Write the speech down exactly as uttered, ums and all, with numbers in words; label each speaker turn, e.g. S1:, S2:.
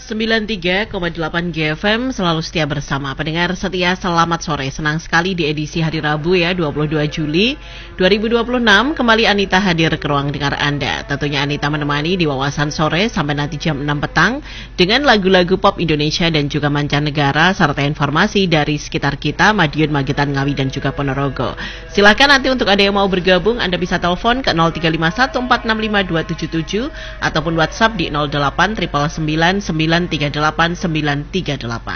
S1: sembilan puluh tiga koma delapan G F M selalu setia bersama. Pendengar setia, selamat sore. Senang sekali di edisi hari Rabu ya, dua puluh dua Juli dua ribu dua puluh enam. Kembali Anita hadir ke ruang dengar Anda. Tentunya Anita menemani di wawasan sore sampai nanti jam enam petang dengan lagu-lagu pop Indonesia dan juga mancanegara serta informasi dari sekitar kita, Madiun, Magetan, Ngawi dan juga Ponorogo. Silakan nanti untuk Anda yang mau bergabung, Anda bisa telepon ke nol tiga lima satu empat enam lima dua tujuh tujuh ataupun WhatsApp di nol delapan sembilan sembilan sembilan tiga delapan sembilan tiga delapan.